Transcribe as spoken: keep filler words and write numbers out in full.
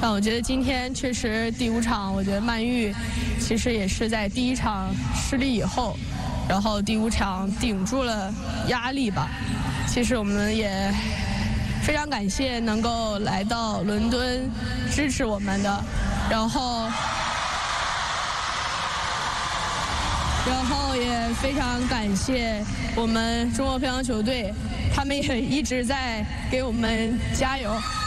但我觉得今天确实第五场，我觉得曼玉其实也是在第一场失利以后，然后第五场顶住了压力吧。其实我们也非常感谢能够来到伦敦支持我们的，然后。然后也非常感谢我们中国乒乓球队，他们也一直在给我们加油。